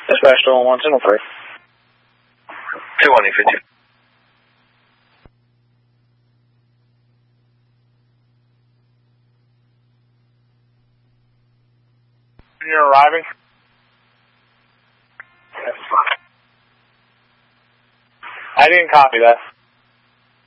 Dispatch to 1 Signal 3. 2152. You're arriving? I didn't copy that.